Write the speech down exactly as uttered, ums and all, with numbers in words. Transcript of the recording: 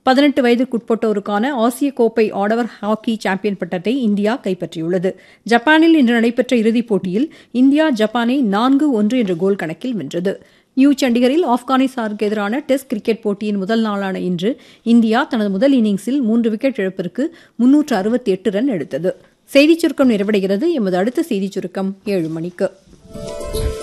பதினெட்டு வயதுக்குட்பட்டோருக்கான ஆசிய கோப்பை ஆடவர் ஹாக்கி சாம்பியன் பட்டத்தை இந்தியா கைப்பற்றியுள்ளது. ஜப்பானில் இன்று நடைபெற்ற இறுதிப் போட்டியில் இந்தியா ஜப்பானை நான்கு ஒன்று என்ற கோல் கணக்கில் வென்றது. நியூ சண்டிகரில் ஆப்கானிஸ்தானுக்கு எதிரான டெஸ்ட் கிரிக்கெட் போட்டியின் முதல் நாளான இன்று இந்தியா தனது முதல் இன்னிங்ஸில் மூன்று விக்கெட் இழப்பிற்கு முன்னூற்று அறுபத்தி எட்டு ரன் எடுத்தது. செய்திச் சுருக்கம் நிறைவடைகிறது. எமது அடுத்த செய்திச் சுருக்கம் ஏழு மணிக்கு.